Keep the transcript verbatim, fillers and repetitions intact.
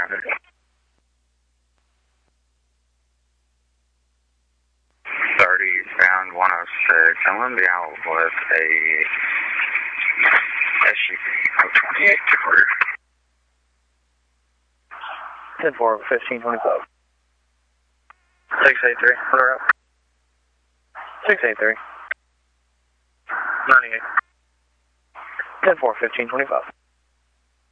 hundred. thirty, bound one oh six. I'm going to be out with a S U V of twenty-eight quarter. ten four, fifteen twenty-five. six eight three, we're up. six eight three. ninety-eight. ten four, fifteen twenty-five.